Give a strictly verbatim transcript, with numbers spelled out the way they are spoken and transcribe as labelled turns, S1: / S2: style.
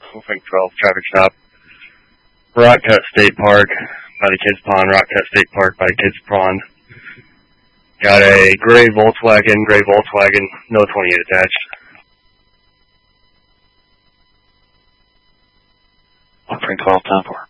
S1: Frank twelve, traffic stop. Rock Cut State Park by the Kids Pond, Rock Cut State Park by the Kids Pond. Got a gray Volkswagen, gray Volkswagen, no twenty-eight attached.
S2: Frank twelve, ten four.